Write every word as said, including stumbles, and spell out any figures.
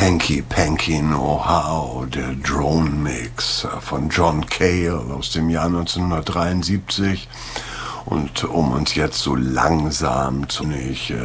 Hanky Panky Know-How, der Drone Mix von John Cale aus dem Jahr neunzehnhundertdreiundsiebzig. Und um uns jetzt so langsam zu nicht